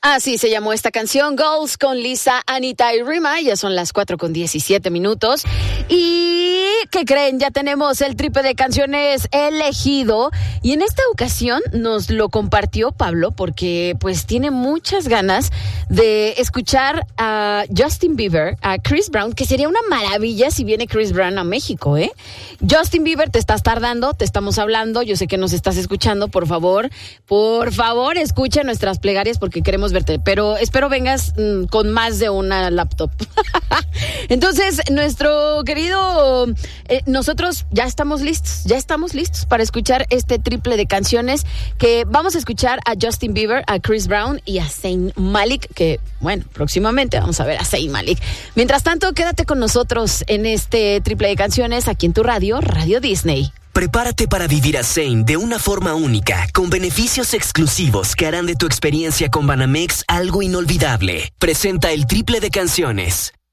Así se llamó esta canción, Goals, con Lisa, Anita y Rima. Ya son las 4:17. ¿Y qué creen? Ya tenemos el triple de canciones elegido. Y en esta ocasión nos lo compartió Pablo porque pues tiene muchas ganas de escuchar a Justin Bieber, a Chris Brown, que sería una maravilla si viene Chris Brown a México, ¿eh? Justin Bieber, te estás tardando, te estamos hablando, yo sé que nos estás escuchando, por favor, escucha nuestras plegarias porque queremos verte, pero espero vengas con más de una laptop. Entonces, nuestro querido, nosotros ya estamos listos para escuchar este triple de canciones que vamos a escuchar a Justin Bieber, a Chris Brown y a Zayn Malik, que, bueno, próximamente vamos a ver a Zayn Malik. Mientras tanto, quédate con nosotros en este triple de canciones aquí en tu radio, Radio Disney. Prepárate para vivir a Zayn de una forma única, con beneficios exclusivos que harán de tu experiencia con Banamex algo inolvidable. Presenta el triple de canciones.